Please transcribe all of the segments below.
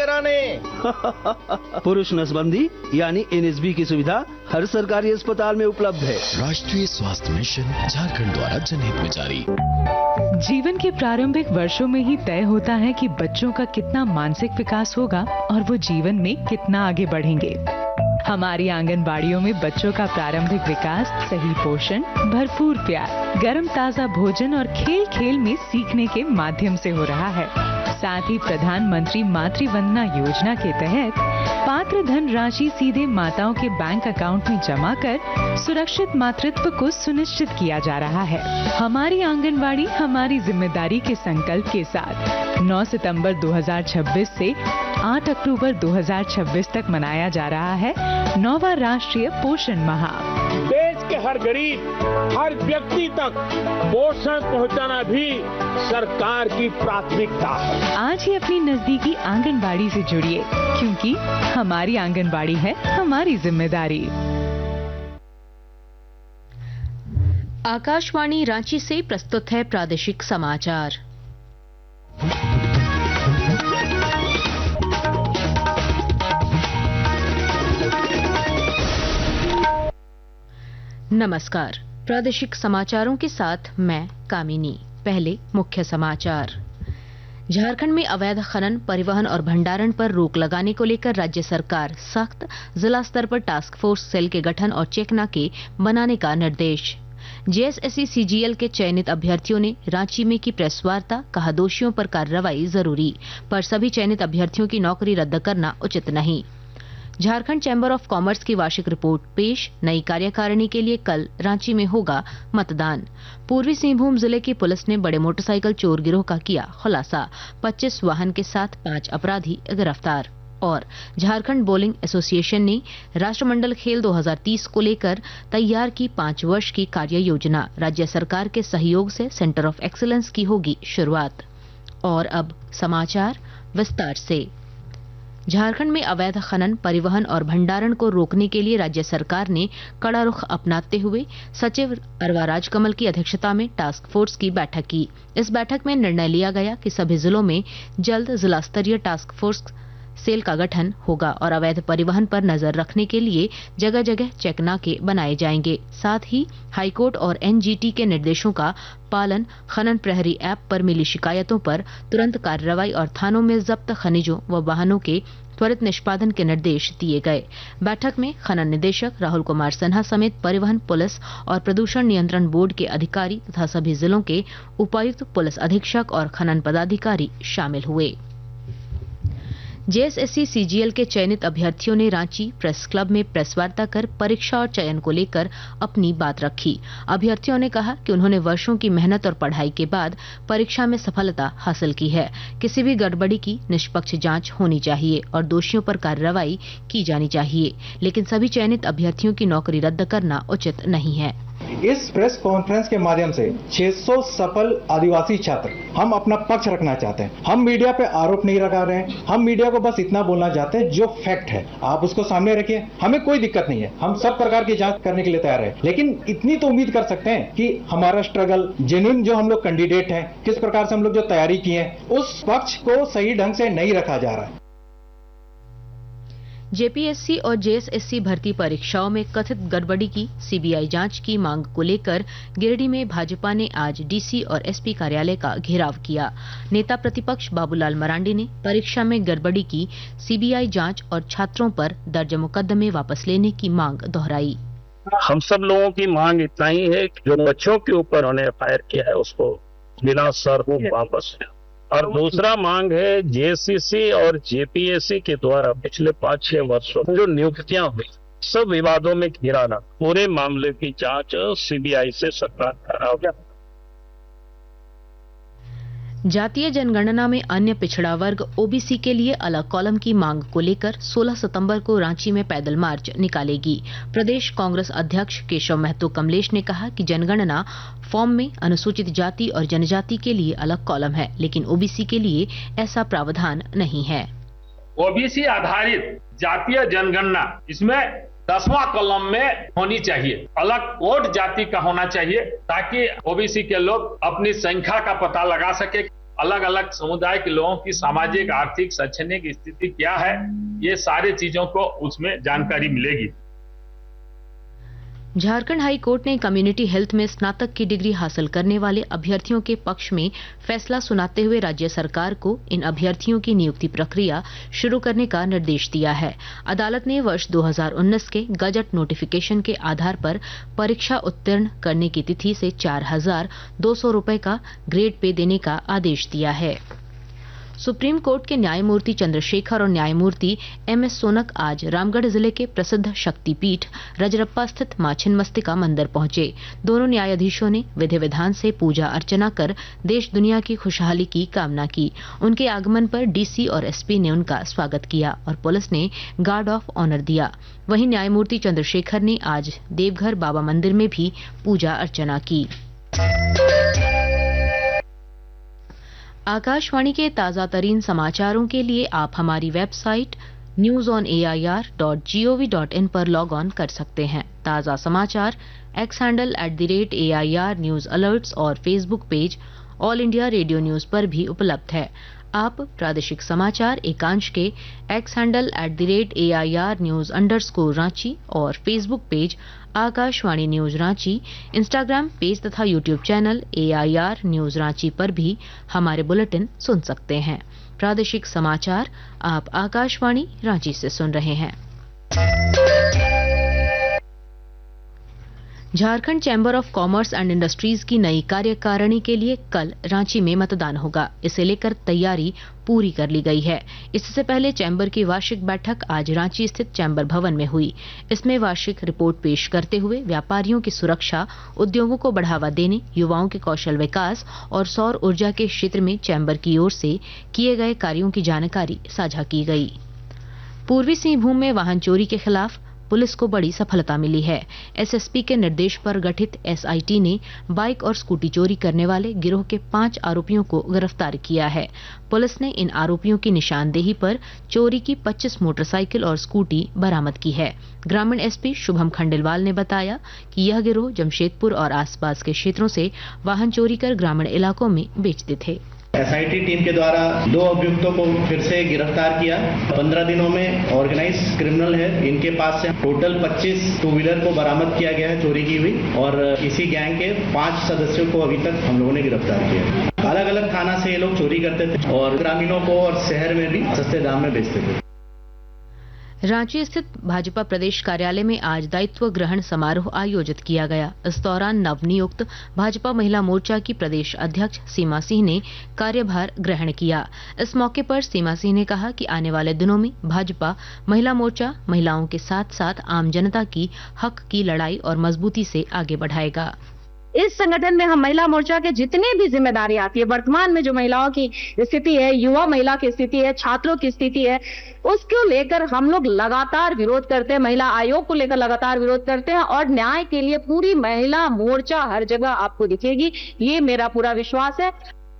कराने। पुरुष नसबंदी यानी NSB की सुविधा हर सरकारी अस्पताल में उपलब्ध है। राष्ट्रीय स्वास्थ्य मिशन झारखंड द्वारा जनहित में जारी। जीवन के प्रारंभिक वर्षों में ही तय होता है कि बच्चों का कितना मानसिक विकास होगा और वो जीवन में कितना आगे बढ़ेंगे। हमारी आंगनबाड़ियों में बच्चों का प्रारंभिक विकास सही पोषण, भरपूर प्यार, गर्म ताजा भोजन और खेल खेल में सीखने के माध्यम से हो रहा है। साथ ही प्रधानमंत्री मातृ वंदना योजना के तहत पात्र धन राशि सीधे माताओं के बैंक अकाउंट में जमा कर सुरक्षित मातृत्व को सुनिश्चित किया जा रहा है। हमारी आंगनबाड़ी हमारी जिम्मेदारी के संकल्प के साथ 9 सितंबर 2026 से 8 अक्टूबर 2026 तक मनाया जा रहा है 9वां राष्ट्रीय पोषण माह। देश के हर गरीब, हर व्यक्ति तक पोषण पहुंचाना भी सरकार की प्राथमिकता है। आज ही अपनी नजदीकी आंगनबाड़ी से जुड़िए, क्योंकि हमारी आंगनबाड़ी है हमारी जिम्मेदारी। आकाशवाणी रांची से प्रस्तुत है प्रादेशिक समाचार। नमस्कार, प्रादेशिक समाचारों के साथ मैं कामिनी। पहले मुख्य समाचार। झारखंड में अवैध खनन, परिवहन और भंडारण पर रोक लगाने को लेकर राज्य सरकार सख्त, जिला स्तर पर टास्क फोर्स सेल के गठन और चेक नाके बनाने का निर्देश। JSSC CGL के चयनित अभ्यर्थियों ने रांची में की प्रेस वार्ता, कहा दोषियों पर कार्रवाई जरूरी, पर सभी चयनित अभ्यर्थियों की नौकरी रद्द करना उचित नहीं। झारखंड चैम्बर ऑफ कॉमर्स की वार्षिक रिपोर्ट पेश, नई कार्यकारिणी के लिए कल रांची में होगा मतदान। पूर्वी सिंहभूम जिले की पुलिस ने बड़े मोटरसाइकिल चोर गिरोह का किया खुलासा, 25 वाहन के साथ 5 अपराधी गिरफ्तार। और झारखंड बॉलिंग एसोसिएशन ने राष्ट्रमंडल खेल 2030 को लेकर तैयार की 5 वर्ष की कार्य योजना, राज्य सरकार के सहयोग से सेंटर ऑफ एक्सीलेंस की होगी शुरुआत। और अब समाचार विस्तार से। झारखंड में अवैध खनन, परिवहन और भंडारण को रोकने के लिए राज्य सरकार ने कड़ा रुख अपनाते हुए सचिव अरवा राजकमल की अध्यक्षता में टास्क फोर्स की बैठक की। इस बैठक में निर्णय लिया गया कि सभी जिलों में जल्द जिला स्तरीय टास्क फोर्स सेल का गठन होगा और अवैध परिवहन पर नजर रखने के लिए जगह जगह चेक नाके बनाए जाएंगे। साथ ही हाईकोर्ट और NGT के निर्देशों का पालन, खनन प्रहरी ऐप पर मिली शिकायतों पर तुरंत कार्रवाई और थानों में जब्त खनिजों व वाहनों के त्वरित निष्पादन के निर्देश दिए गए। बैठक में खनन निदेशक राहुल कुमार सिन्हा समेत परिवहन, पुलिस और प्रदूषण नियंत्रण बोर्ड के अधिकारी तथा सभी जिलों के उपायुक्त, पुलिस अधीक्षक और खनन पदाधिकारी शामिल हुए। JSSC CGL के चयनित अभ्यर्थियों ने रांची प्रेस क्लब में प्रेस वार्ता कर परीक्षा और चयन को लेकर अपनी बात रखी। अभ्यर्थियों ने कहा कि उन्होंने वर्षों की मेहनत और पढ़ाई के बाद परीक्षा में सफलता हासिल की है। किसी भी गड़बड़ी की निष्पक्ष जांच होनी चाहिए और दोषियों पर कार्रवाई की जानी चाहिए, लेकिन सभी चयनित अभ्यर्थियों की नौकरी रद्द करना उचित नहीं है। इस प्रेस कॉन्फ्रेंस के माध्यम से 600 सफल आदिवासी छात्र हम अपना पक्ष रखना चाहते हैं। हम मीडिया पे आरोप नहीं लगा रहे हैं, हम मीडिया को बस इतना बोलना चाहते हैं जो फैक्ट है आप उसको सामने रखिए। हमें कोई दिक्कत नहीं है, हम सब प्रकार की जांच करने के लिए तैयार है, लेकिन इतनी तो उम्मीद कर सकते हैं कि हमारा स्ट्रगल, जेन्युइन जो हम लोग कैंडिडेट हैं, किस प्रकार से हम लोग जो तैयारी की है, उस पक्ष को सही ढंग से नहीं रखा जा रहा है। JPSC और JSSC भर्ती परीक्षाओं में कथित गड़बड़ी की CBI जांच की मांग को लेकर गिरिडीह में भाजपा ने आज DC और SP कार्यालय का घेराव किया। नेता प्रतिपक्ष बाबूलाल मरांडी ने परीक्षा में गड़बड़ी की CBI जांच और छात्रों पर दर्ज मुकदमे वापस लेने की मांग दोहराई। हम सब लोगों की मांग इतना ही है कि जो बच्चों के ऊपर उन्होंने FIR किया है उसको बिना शर्त वापस है। और दूसरा मांग है JSSC और JPSC के द्वारा पिछले 5-6 वर्षों में जो नियुक्तियां हुई, सब विवादों में घिराना, पूरे मामले की जांच CBI से सरकार कराओगे। जातीय जनगणना में अन्य पिछड़ा वर्ग OBC के लिए अलग कॉलम की मांग को लेकर 16 सितंबर को रांची में पैदल मार्च निकालेगी। प्रदेश कांग्रेस अध्यक्ष केशव महतो कमलेश ने कहा कि जनगणना फॉर्म में अनुसूचित जाति और जनजाति के लिए अलग कॉलम है, लेकिन OBC के लिए ऐसा प्रावधान नहीं है। OBC आधारित जातीय जनगणना इसमें 10वां कॉलम में होनी चाहिए, अलग कोड जाति का होना चाहिए, ताकि OBC के लोग अपनी संख्या का पता लगा सके। अलग अलग समुदाय के लोगों की सामाजिक, आर्थिक, शैक्षणिक स्थिति क्या है, ये सारी चीजों को उसमें जानकारी मिलेगी। झारखंड हाई कोर्ट ने कम्युनिटी हेल्थ में स्नातक की डिग्री हासिल करने वाले अभ्यर्थियों के पक्ष में फैसला सुनाते हुए राज्य सरकार को इन अभ्यर्थियों की नियुक्ति प्रक्रिया शुरू करने का निर्देश दिया है। अदालत ने वर्ष 2019 के गजट नोटिफिकेशन के आधार पर परीक्षा उत्तीर्ण करने की तिथि से 4,200 रुपए का ग्रेड पे देने का आदेश दिया है। सुप्रीम कोर्ट के न्यायमूर्ति चंद्रशेखर और न्यायमूर्ति एम.एस. सोनक आज रामगढ़ जिले के प्रसिद्ध शक्तिपीठ रजरप्पा स्थित मां छिन्नमस्तिका मंदिर पहुंचे। दोनों न्यायाधीशों ने विधि विधान से पूजा अर्चना कर देश दुनिया की खुशहाली की कामना की। उनके आगमन पर डीसी और एसपी ने उनका स्वागत किया और पुलिस ने गार्ड ऑफ ऑनर दिया। वहीं न्यायमूर्ति चंद्रशेखर ने आज देवघर बाबा मंदिर में भी पूजा अर्चना की। आकाशवाणी के ताजा तरीन समाचारों के लिए आप हमारी वेबसाइट newsonair.gov.in पर लॉग ऑन कर सकते हैं। ताजा समाचार x handle @AIR news alerts और Facebook page all India radio news पर भी उपलब्ध है। आप प्रादेशिक समाचार एकांश के x handle @AIR news _Ranchi और Facebook page Akashvani news Ranchi, Instagram page तथा YouTube channel AIR news Ranchi पर भी हमारे बुलेटिन सुन सकते हैं। प्रादेशिक समाचार आप आकाशवाणी रांची से सुन रहे हैं। Jharkhand chamber of commerce and industries की नई कार्यकारिणी के लिए कल रांची में मतदान होगा। इसे लेकर तैयारी पूरी कर ली गई है। इससे पहले चैम्बर की वार्षिक बैठक आज रांची स्थित चैम्बर भवन में हुई। इसमें वार्षिक रिपोर्ट पेश करते हुए व्यापारियों की सुरक्षा, उद्योगों को बढ़ावा देने, युवाओं के कौशल विकास और सौर ऊर्जा के क्षेत्र में चैम्बर की ओर से किए गए कार्यों की जानकारी साझा की गई। पूर्वी सिंहभूम में वाहन चोरी के खिलाफ पुलिस को बड़ी सफलता मिली है। एसएसपी के निर्देश पर गठित एसआईटी ने बाइक और स्कूटी चोरी करने वाले गिरोह के 5 आरोपियों को गिरफ्तार किया है। पुलिस ने इन आरोपियों की निशानदेही पर चोरी की 25 मोटरसाइकिल और स्कूटी बरामद की है। ग्रामीण एसपी शुभम खंडेलवाल ने बताया कि यह गिरोह जमशेदपुर और आसपास के क्षेत्रों से वाहन चोरी कर ग्रामीण इलाकों में बेचते थे। एसआईटी टीम के द्वारा 2 अभियुक्तों को फिर से गिरफ्तार किया। 15 दिनों में ऑर्गेनाइज क्रिमिनल है। इनके पास से टोटल 25 टू व्हीलर को बरामद किया गया है चोरी की हुई, और इसी गैंग के 5 सदस्यों को अभी तक हम लोगों ने गिरफ्तार किया। अलग अलग थाना से ये लोग चोरी करते थे और ग्रामीणों को और शहर में भी सस्ते दाम में बेचते थे। रांची स्थित भाजपा प्रदेश कार्यालय में आज दायित्व ग्रहण समारोह आयोजित किया गया। इस दौरान नवनियुक्त भाजपा महिला मोर्चा की प्रदेश अध्यक्ष सीमा सिंह ने कार्यभार ग्रहण किया। इस मौके पर सीमा सिंह ने कहा कि आने वाले दिनों में भाजपा महिला मोर्चा महिलाओं के साथ साथ आम जनता की हक की लड़ाई और मजबूती से आगे बढ़ाएगा। इस संगठन में हम महिला मोर्चा के जितने भी जिम्मेदारी आती है, वर्तमान में जो महिलाओं की स्थिति है, युवा महिला की स्थिति है, छात्रों की स्थिति है, उसको लेकर हम लोग लगातार विरोध करते हैं। महिला आयोग को लेकर लगातार विरोध करते हैं और न्याय के लिए पूरी महिला मोर्चा हर जगह आपको दिखेगी, ये मेरा पूरा विश्वास है।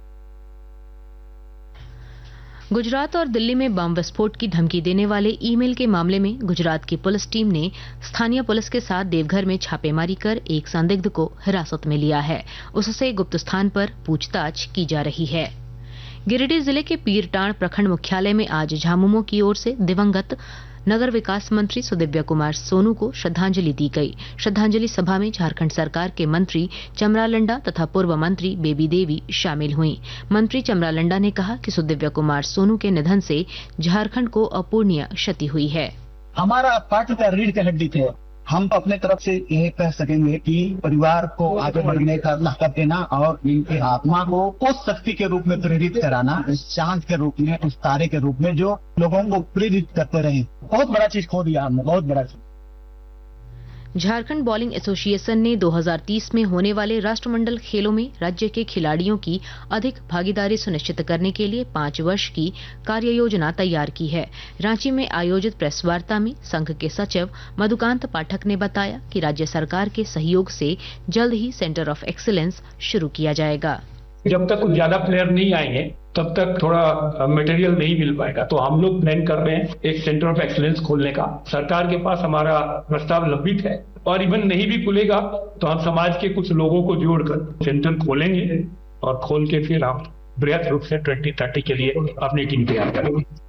गुजरात और दिल्ली में बम विस्फोट की धमकी देने वाले ईमेल के मामले में गुजरात की पुलिस टीम ने स्थानीय पुलिस के साथ देवघर में छापेमारी कर एक संदिग्ध को हिरासत में लिया है। उससे गुप्त स्थान पर पूछताछ की जा रही है। गिरिडीह जिले के पीरटांड प्रखंड मुख्यालय में आज झामुमो की ओर से दिवंगत नगर विकास मंत्री सुदिव्य कुमार सोनू को श्रद्धांजलि दी गई। श्रद्धांजलि सभा में झारखंड सरकार के मंत्री चमरालंडा तथा पूर्व मंत्री बेबी देवी शामिल हुई। मंत्री चमरालंडा ने कहा कि सुदिव्य कुमार सोनू के निधन से झारखंड को अपूरणीय क्षति हुई है। हमारा पार्टी का रीढ़ की हड्डी थे। हम अपने तरफ से ये कह सकेंगे कि परिवार को आगे बढ़ने का ताकत देना और इनकी आत्मा को उस शक्ति के रूप में प्रेरित कराना, इस चांद के रूप में, उस तारे के रूप में जो लोगों को प्रेरित करते रहे। बहुत बड़ा चीज खो दिया हमने, बहुत बड़ा चीज। झारखंड बॉलिंग एसोसिएशन ने 2030 में होने वाले राष्ट्रमंडल खेलों में राज्य के खिलाड़ियों की अधिक भागीदारी सुनिश्चित करने के लिए 5 वर्ष की कार्य योजना तैयार की है। रांची में आयोजित प्रेस वार्ता में संघ के सचिव मधुकांत पाठक ने बताया कि राज्य सरकार के सहयोग से जल्द ही सेंटर ऑफ एक्सीलेंस शुरू किया जाएगा। जब तक कुछ ज्यादा प्लेयर नहीं आएंगे तब तक थोड़ा मटेरियल नहीं मिल पाएगा, तो हम लोग प्लान कर रहे हैं एक सेंटर ऑफ एक्सीलेंस खोलने का। सरकार के पास हमारा प्रस्ताव लंबित है और इवन नहीं भी खुलेगा तो हम समाज के कुछ लोगों को जोड़कर सेंटर खोलेंगे और खोल के फिर हम बृहद रूप से 2030 के लिए अपनी टीम तैयार करेंगे।